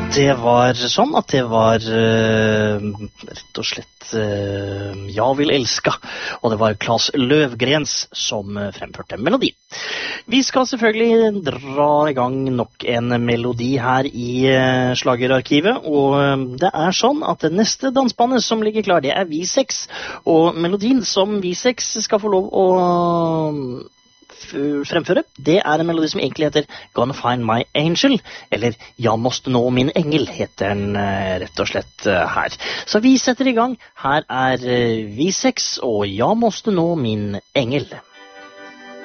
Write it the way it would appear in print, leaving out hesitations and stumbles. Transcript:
Det var sånn at det var rett og slett Jeg vil elska, og det var Claes Løvgrens som fremførte melodien. Vi skal selvfølgelig dra i gang nok en melodi her i Slagerarkivet, og det er sånn at det neste dansbandet som ligger klar, det er Vi6, og melodien som Vi6 skal få lov å fremføre, det er en melodi som egentlig heter Gonna Find My Angel, eller Jeg måste nå min engel, heter den rett og slett her. Så vi setter i gang. Her er Vi6 og Jeg måste nå min engel.